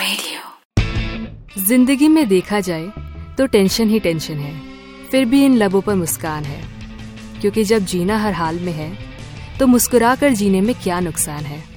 Radio. जिंदगी में देखा जाए तो टेंशन ही टेंशन है, फिर भी इन लबों पर मुस्कान है, क्योंकि जब जीना हर हाल में है तो मुस्कुरा कर जीने में क्या नुकसान है।